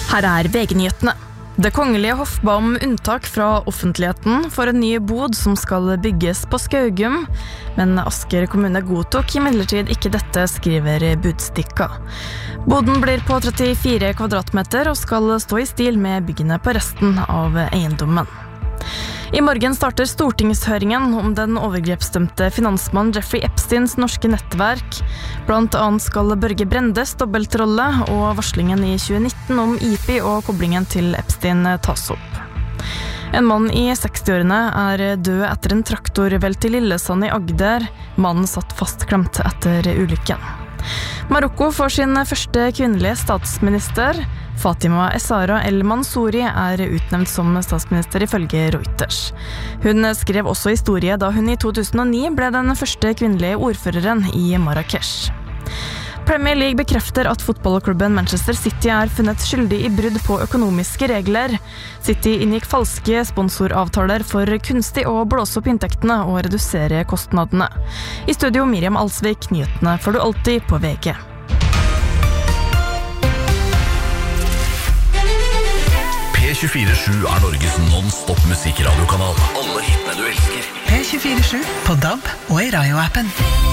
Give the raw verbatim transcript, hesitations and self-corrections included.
Her er V G-nyhetene. Det kongelige hoff ba om unntak fra offentligheten for en ny bod som skal bygges på Skaugum, men Asker kommune godtok imidlertid ikke dette, skriver Budstikka. Boden blir på trettifire kvadratmeter og skal stå i stil med byggene på resten av eiendommen. I morgen starter stortingshøringen om den overgrepsdømte finansmannen Jeffrey Epsteins norske nettverk. Blant annet skal Børge Brendes dobbeltrolle og varslingen i tjue nitten om I P I og koblingen til Epstein tas opp. En mann i sekstiårene er død etter en traktorvelt i Lillesand i Agder. Mannen satt fastklemt etter ulykken. Marokko får sin første kvinnelige statsminister. Fatima Essara El Mansouri er utnevnt som statsminister ifølge Reuters. Hun skrev også historie da hun i to tusen og ni ble den første kvinnelige ordføreren i Marrakesh. Premier League bekrefter at fotballklubben Manchester City er funnet skyldig i brudd på økonomiske regler. City inngikk falske sponsoravtaler for kunstig å blåse opp inntektene og redusere kostnadene. I studio Miriam Alsvik, nyhetene får du alltid på V G. P tjuefire sju er Norges non-stop musikradiokanal. Alle hitene du elsker. P tjuefire sju på D A B og i Radio-appen.